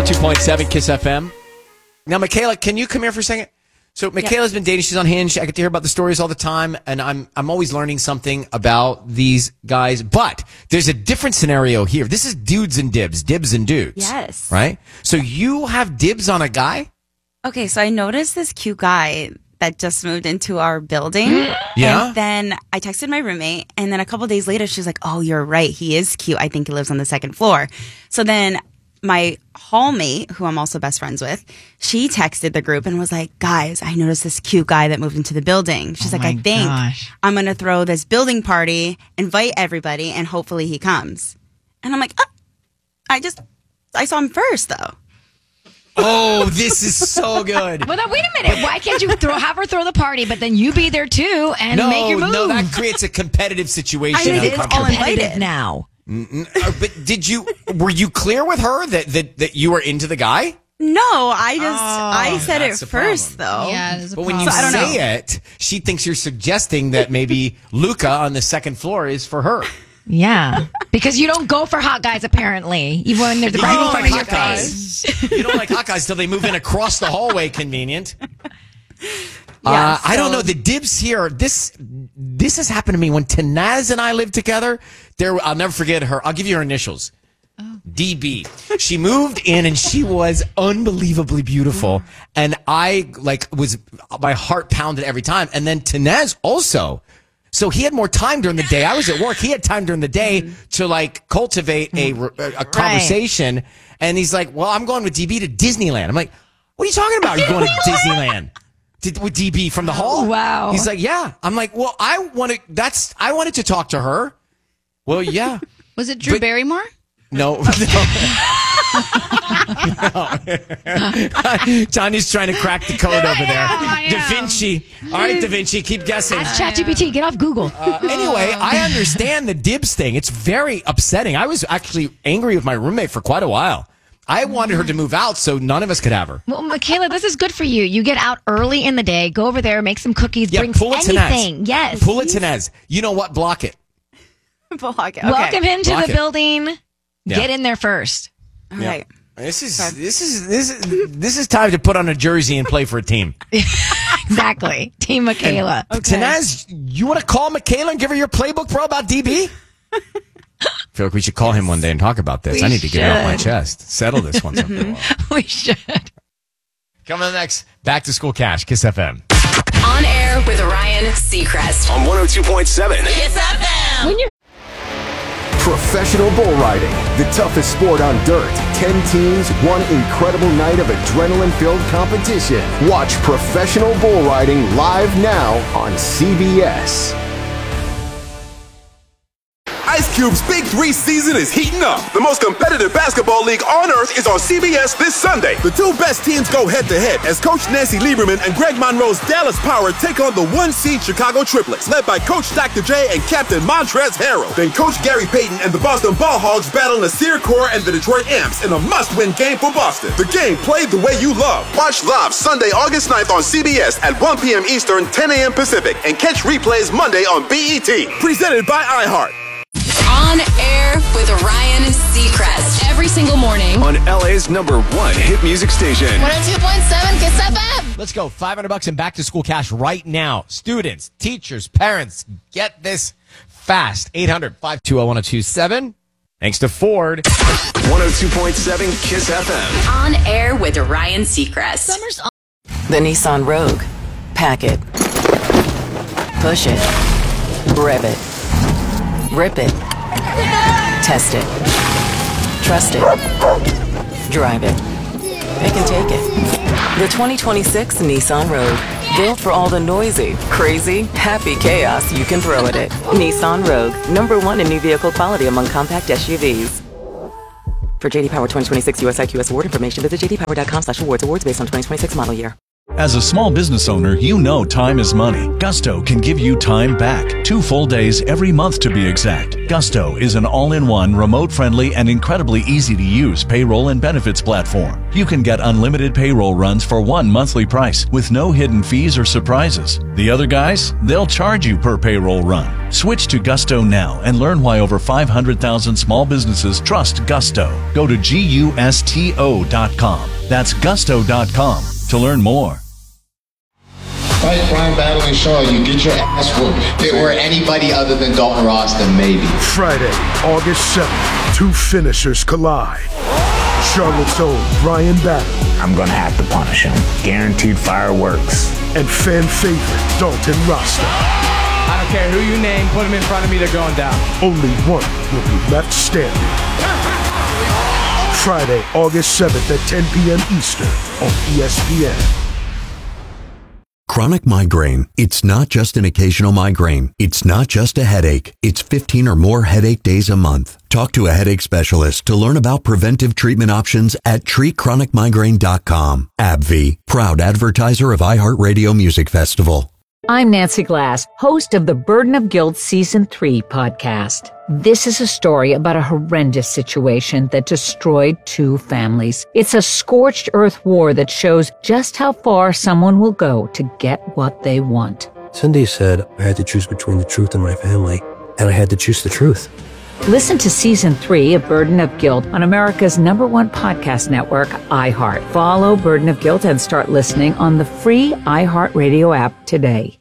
102.7 Kiss FM. Now, Michaela, can you come here for a second? So Michaela's been dating. She's on Hinge. I get to hear about the stories all the time, and I'm always learning something about these guys. But there's a different scenario here. This is dudes and dibs and dudes. Yes. Right? So you have dibs on a guy? Okay, so I noticed this cute guy that just moved into our building. Yeah? And then I texted my roommate, and then a couple days later, she's like, oh, you're right. He is cute. I think he lives on the second floor. So then my hallmate, who I'm also best friends with, she texted the group and was like, guys, I noticed this cute guy that moved into the building. She's like, I think I'm going to throw this building party, invite everybody, and hopefully he comes. And I'm like, I saw him first, though. Oh, this is so good. Well, now, wait a minute. Why can't you have her throw the party, but then you be there too and make your move? No, that creates a competitive situation. It's all competitive now. But were you clear with her that you were into the guy? No, I said it first, though. Yeah, there's a but problem. when you So say it, she thinks you're suggesting that maybe Luca on the second floor is for her. Yeah, because you don't go for hot guys, apparently, even when they're right in front of your face. You don't like hot guys till they move in across the hallway. Convenient. I don't know. The dibs here. This has happened to me when Tanaz and I lived together. I'll never forget her. I'll give you her initials. DB. She moved in and she was unbelievably beautiful, and I my heart pounded every time. And then Tanaz also. So he had more time during the day. I was at work. He had time during the day to cultivate a conversation. And he's like, well, I'm going with DB to Disneyland. I'm like, what are you talking about? You're going to Disneyland with DB from the hall? Wow. He's like, yeah. I'm like, well, I wanted to talk to her. Well, yeah. Was it Drew Barrymore? No. Tanya's trying to crack the code over there. Da Vinci. All right, Da Vinci, keep guessing. Ask ChatGPT. Get off Google. Anyway, I understand the dibs thing. It's very upsetting. I was actually angry with my roommate for quite a while. I wanted her to move out so none of us could have her. Well, Michaela, this is good for you. You get out early in the day, go over there, make some cookies, bring pull it anything. Tanez. Yes. Pull it Tanez. You know what? Block it. Block it. Okay. Welcome him to Block the it. building. Yeah. Get in there first. All right. This is time to put on a jersey and play for a team. Exactly. Team Michaela. Tanez, you want to call Michaela and give her your playbook, bro, about DB? I feel like we should call him one day and talk about this. I need to get it off my chest. Settle this once and for a while. We should. Coming up next, Back to School Cash, Kiss FM. On air with Ryan Seacrest. On 102.7 Kiss FM. When you're Professional bull riding, the toughest sport on dirt. 10 teams, one incredible night of adrenaline-filled competition. Watch professional bull riding live now on CBS. Ice Cube's Big 3 season is heating up. The most competitive basketball league on earth is on CBS this Sunday. The two best teams go head-to-head as Coach Nancy Lieberman and Greg Monroe's Dallas Power take on the one-seed Chicago Triplets, led by Coach Dr. J and Captain Montrezl Harrell. Then Coach Gary Payton and the Boston Ball Hogs battle Nasir Kaur and the Detroit Amps in a must-win game for Boston. The game played the way you love. Watch live Sunday, August 9th on CBS at 1 p.m. Eastern, 10 a.m. Pacific, and catch replays Monday on BET. Presented by iHeart. On air with Ryan Seacrest. Every single morning. On LA's #1 hit music station. 102.7 Kiss FM. Let's go. $500 in Back to School Cash right now. Students, teachers, parents, get this fast. 800-520-1027. Thanks to Ford. 102.7 Kiss FM. On air with Ryan Seacrest. The Nissan Rogue. Pack it. Push it. Rev it. Rip it. Test it. Trust it. Drive it. Pick and take it. The 2026 Nissan Rogue. Built for all the noisy, crazy, happy chaos you can throw at it. Nissan Rogue. #1 in new vehicle quality among compact SUVs. For JD Power 2026 USIQS award information, visit jdpower.com/awards. Awards based on 2026 model year. As a small business owner, you know time is money. Gusto can give you time back. 2 full days every month to be exact. Gusto is an all-in-one, remote-friendly, and incredibly easy-to-use payroll and benefits platform. You can get unlimited payroll runs for one monthly price with no hidden fees or surprises. The other guys, they'll charge you per payroll run. Switch to Gusto now and learn why over 500,000 small businesses trust Gusto. Go to GUSTO.com. That's gusto.com to learn more. Fight Brian Battling Shaw, you get your ass whooped. If it were anybody other than Dalton Ross, then maybe. Friday, August 7th, 2 finishers collide. Charlotte's own Brian Battling. I'm gonna have to punish him. Guaranteed fireworks. And fan favorite Dalton Rasta. I don't care who you name, put him in front of me, they're going down. Only one will be left standing. Friday, August 7th at 10 p.m. Eastern on ESPN. Chronic migraine. It's not just an occasional migraine. It's not just a headache. It's 15 or more headache days a month. Talk to a headache specialist to learn about preventive treatment options at treatchronicmigraine.com. AbbVie, proud advertiser of iHeartRadio Music Festival. I'm Nancy Glass, host of the Burden of Guilt Season 3 podcast. This is a story about a horrendous situation that destroyed 2 families. It's a scorched earth war that shows just how far someone will go to get what they want. Cindy said I had to choose between the truth and my family, and I had to choose the truth. Listen to Season 3 of Burden of Guilt on America's #1 podcast network, iHeart. Follow Burden of Guilt and start listening on the free iHeartRadio app today.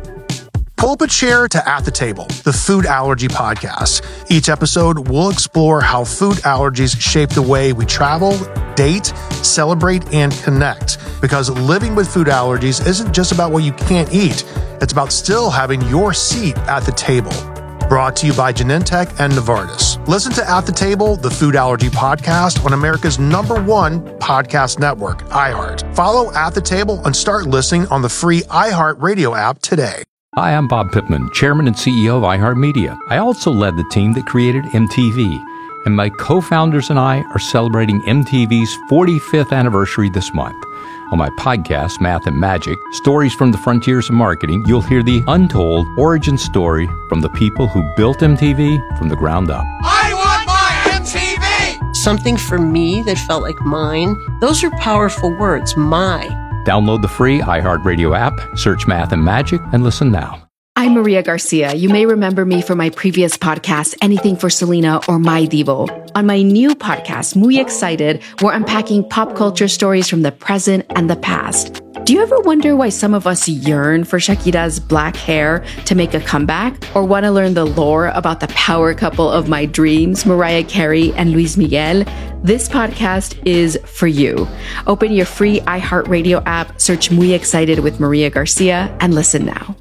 Pull up a chair to At the Table, the food allergy podcast. Each episode, we'll explore how food allergies shape the way we travel, date, celebrate, and connect. Because living with food allergies isn't just about what you can't eat. It's about still having your seat at the table. Brought to you by Genentech and Novartis. Listen to At the Table, the food allergy podcast on America's #1 podcast network, iHeart. Follow At the Table and start listening on the free iHeartRadio app today. Hi, I'm Bob Pittman, Chairman and CEO of iHeartMedia. I also led the team that created MTV, and my co-founders and I are celebrating MTV's 45th anniversary this month. On my podcast, Math and Magic, Stories from the Frontiers of Marketing, you'll hear the untold origin story from the people who built MTV from the ground up. I want my MTV! Something for me that felt like mine. Those are powerful words, my. Download the free iHeartRadio app, search Math and Magic, and listen now. I'm Maria Garcia. You may remember me from my previous podcast, Anything for Selena or My Divo. On my new podcast, Muy Excited, we're unpacking pop culture stories from the present and the past. Do you ever wonder why some of us yearn for Shakira's black hair to make a comeback? Or want to learn the lore about the power couple of my dreams, Mariah Carey and Luis Miguel? This podcast is for you. Open your free iHeartRadio app, search Muy Excited with Maria Garcia, and listen now.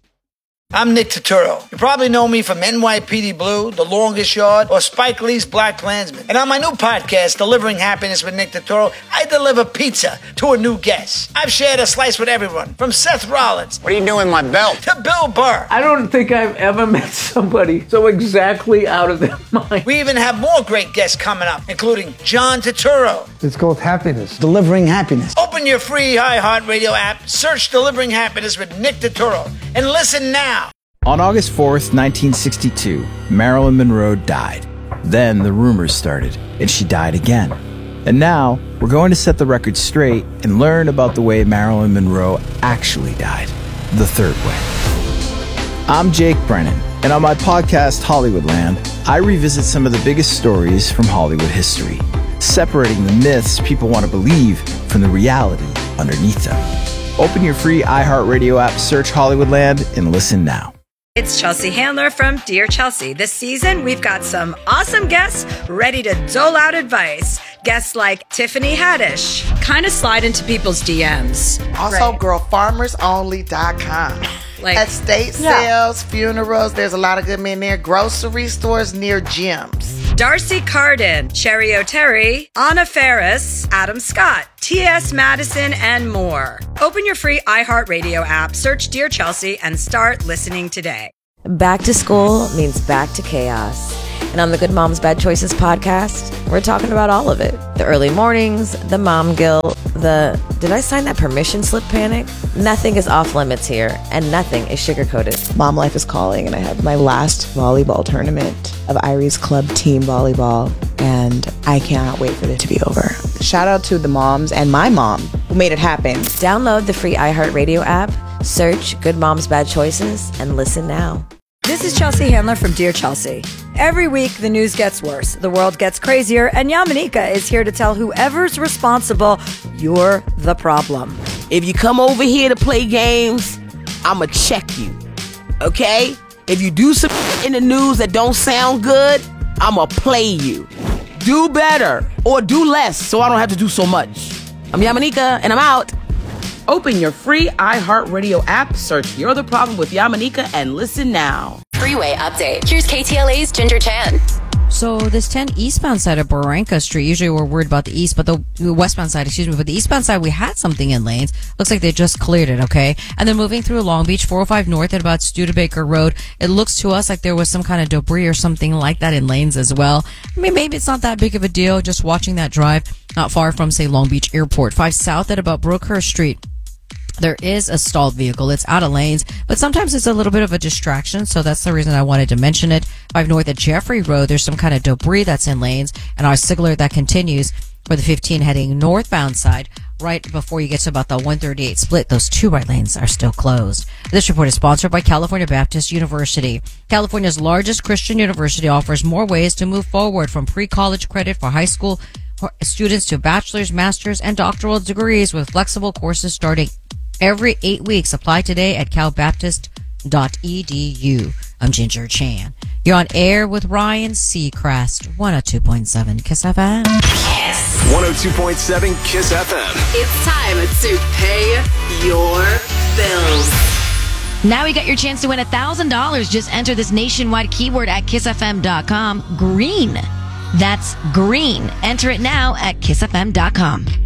I'm Nick Turturro. You probably know me from NYPD Blue, The Longest Yard, or Spike Lee's Black Klansman. And on my new podcast, Delivering Happiness with Nick Turturro, I deliver pizza to a new guest. I've shared a slice with everyone, from Seth Rollins. What are you doing with my belt? To Bill Burr. I don't think I've ever met somebody so exactly out of their mind. We even have more great guests coming up, including John Turturro. It's called Happiness. Delivering Happiness. Open your free iHeartRadio app, search Delivering Happiness with Nick Turturro, and listen now. On August 4th, 1962, Marilyn Monroe died. Then the rumors started, and she died again. And now, we're going to set the record straight and learn about the way Marilyn Monroe actually died, the third way. I'm Jake Brennan, and on my podcast, Hollywoodland, I revisit some of the biggest stories from Hollywood history, separating the myths people want to believe from the reality underneath them. Open your free iHeartRadio app, search Hollywoodland, and listen now. It's Chelsea Handler from Dear Chelsea. This season, we've got some awesome guests ready to dole out advice. Guests like Tiffany Haddish. Kind of slide into people's DMs. Also, girlfarmersonly.com. Like estate sales, funerals, there's a lot of good men there. Grocery stores near gyms. Darcy Carden, Cherry O'Terry, Anna Faris, Adam Scott, T.S. Madison, and more. Open your free iHeartRadio app, search Dear Chelsea, and start listening today. Back to school means back to chaos. And on the Good Moms Bad Choices podcast, we're talking about all of it. The early mornings, the mom guilt, the did I sign that permission slip panic? Nothing is off limits here, and nothing is sugar-coated. Mom life is calling, and I have my last volleyball tournament of Irie's Club team volleyball, and I cannot wait for it to be over. Shout out to the moms and my mom who made it happen. Download the free iHeartRadio app, search Good Moms Bad Choices, and listen now. This is Chelsea Handler from Dear Chelsea. Every week, the news gets worse, the world gets crazier, and Yamanika is here to tell whoever's responsible, you're the problem. If you come over here to play games, I'ma check you, okay? If you do some in the news that don't sound good, I'ma play you. Do better, or do less, so I don't have to do so much. I'm Yamanika, and I'm out. Open your free iHeartRadio app, search You're the Problem with Yamanika, and listen now. Freeway update. Here's KTLA's Ginger Chan. So this 10 eastbound side of Barranca Street, usually we're worried about the east, but the westbound side, but the eastbound side, we had something in lanes. Looks like they just cleared it, okay? And then moving through Long Beach, 405 North at about Studebaker Road, it looks to us like there was some kind of debris or something like that in lanes as well. I mean, maybe it's not that big of a deal, just watching that drive, not far from, say, Long Beach Airport. 5 South at about Brookhurst Street. There is a stalled vehicle. It's out of lanes, but sometimes it's a little bit of a distraction, so that's the reason I wanted to mention it. 5 North at Jeffrey Road, there's some kind of debris that's in lanes, and our signaler that continues for the 15 heading northbound side, right before you get to about the 138 split. Those 2 right lanes are still closed. This report is sponsored by California Baptist University. California's largest Christian university offers more ways to move forward, from pre-college credit for high school students to bachelor's, master's, and doctoral degrees, with flexible courses starting every 8 weeks. Apply today at calbaptist.edu. I'm Ginger Chan. You're on air with Ryan Seacrest, 102.7 Kiss FM. Kiss. 102.7 Kiss FM. It's time to pay your bills. Now we got your chance to win $1,000. Just enter this nationwide keyword at kissfm.com. Green. That's green. Enter it now at kissfm.com.